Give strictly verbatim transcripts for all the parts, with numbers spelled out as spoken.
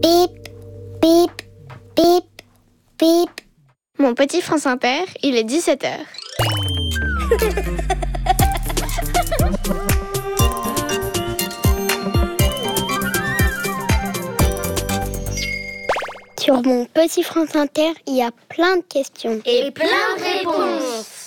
Bip, bip, bip, bip. Mon petit France Inter, il est dix-sept heures. Sur mon petit France Inter, il y a plein de questions. Et plein de réponses.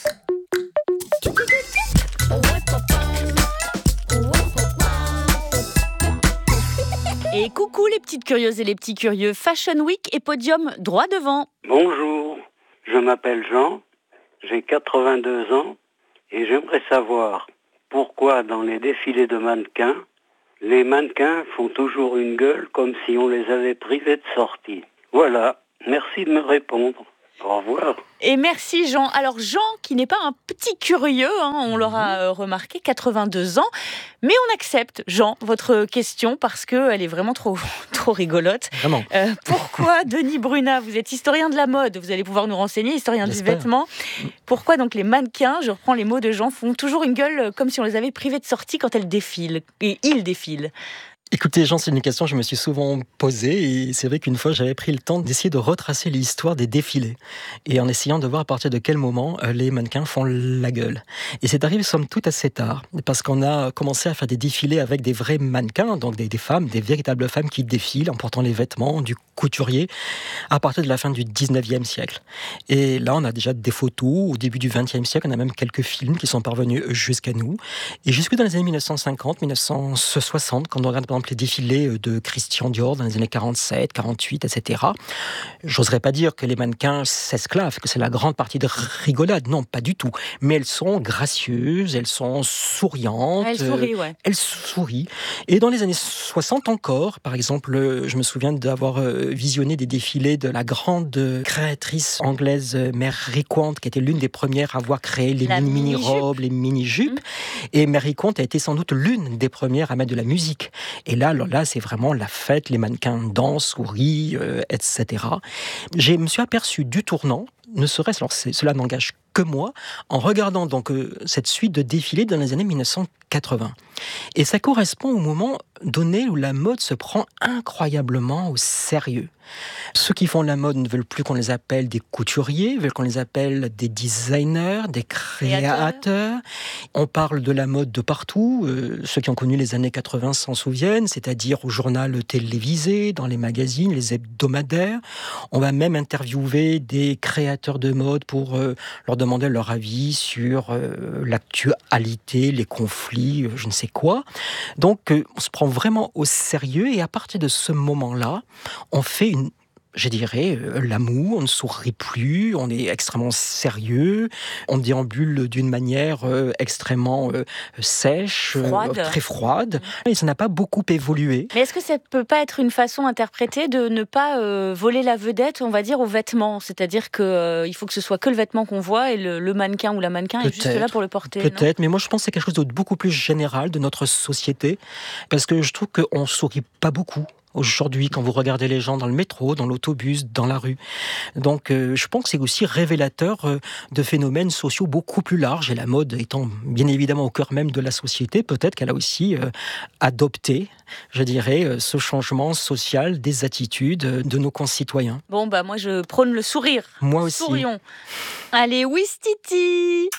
Et coucou les petites curieuses et les petits curieux, Fashion Week et podium droit devant. Bonjour, je m'appelle Jean, j'ai quatre-vingt-deux ans et j'aimerais savoir pourquoi dans les défilés de mannequins, les mannequins font toujours une gueule comme si on les avait privés de sortie. Voilà, merci de me répondre. Au revoir. Et merci Jean. Alors Jean, qui n'est pas un petit curieux, hein, on l'aura euh, remarqué, quatre-vingt-deux ans, mais on accepte, Jean, votre question parce qu'elle est vraiment trop, trop rigolote. Vraiment. Euh, pourquoi, Denis Brunat, vous êtes historien de la mode, vous allez pouvoir nous renseigner, historien J'espère. du vêtement. Pourquoi donc les mannequins, je reprends les mots de Jean, font toujours une gueule comme si on les avait privés de sortie quand elles défilent, et ils défilent? Écoutez Jean, c'est une question que je me suis souvent posée et c'est vrai qu'une fois j'avais pris le temps d'essayer de retracer l'histoire des défilés et en essayant de voir à partir de quel moment euh, les mannequins font la gueule. Et c'est arrivé somme toute assez tard parce qu'on a commencé à faire des défilés avec des vrais mannequins, donc des, des femmes, des véritables femmes qui défilent en portant les vêtements du couturier à partir de la fin du dix-neuvième siècle. Et là on a déjà des photos, au début du vingtième siècle on a même quelques films qui sont parvenus jusqu'à nous et jusque dans les années mille neuf cent cinquante, mille neuf cent soixante quand on regarde par exemple les défilés de Christian Dior dans les années quarante-sept, quarante-huit, et cetera. J'oserais pas dire que les mannequins s'esclavent, que c'est la grande partie de rigolade. Non, pas du tout. Mais elles sont gracieuses, elles sont souriantes. Elles sourient, ouais. Elles sourient. Et dans les années soixante encore, par exemple, je me souviens d'avoir visionné des défilés de la grande créatrice anglaise Mary Quant, qui était l'une des premières à avoir créé les La mini-robes, les mini-jupes. Mmh. Et Mary Quant a été sans doute l'une des premières à mettre de la musique. Et là, alors là, c'est vraiment la fête, les mannequins dansent, sourient, euh, et cetera. Je me suis aperçu du tournant, ne serait-ce, alors cela n'engage que moi, en regardant donc euh, cette suite de défilés dans les années mille neuf cent quatre-vingts. Et ça correspond au moment donné où la mode se prend incroyablement au sérieux. Ceux qui font la mode ne veulent plus qu'on les appelle des couturiers, veulent qu'on les appelle des designers, des créateurs. On parle de la mode de partout. Euh, ceux qui ont connu les années quatre-vingts s'en souviennent, c'est-à-dire au journal télévisé, dans les magazines, les hebdomadaires. On va même interviewer des créateurs de mode pour euh, leur demander leur avis sur euh, l'actualité, les conflits, euh, je ne sais quoi. Donc, euh, on se prend vraiment au sérieux et à partir de ce moment-là, on fait une je dirais, euh, l'amour, on ne sourit plus, on est extrêmement sérieux, on déambule d'une manière euh, extrêmement euh, sèche, froide. Euh, très froide, et ça n'a pas beaucoup évolué. Mais est-ce que ça ne peut pas être une façon interprétée de ne pas euh, voler la vedette, on va dire, aux vêtements? C'est-à-dire qu'il euh, faut que ce soit que le vêtement qu'on voit et le, le mannequin ou la mannequin peut-être, est juste là pour le porter. Peut-être, mais moi je pense que c'est quelque chose de beaucoup plus général de notre société, parce que je trouve qu'on ne sourit pas beaucoup aujourd'hui, quand vous regardez les gens dans le métro, dans l'autobus, dans la rue. Donc, euh, je pense que c'est aussi révélateur euh, de phénomènes sociaux beaucoup plus larges. Et la mode étant bien évidemment au cœur même de la société, peut-être qu'elle a aussi euh, adopté, je dirais, euh, ce changement social des attitudes euh, de nos concitoyens. Bon, bah moi, je prône le sourire. Moi aussi. Sourions. Allez, Ouistiti.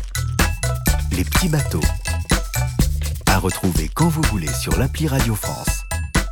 Les petits bateaux. À retrouver quand vous voulez sur l'appli Radio France.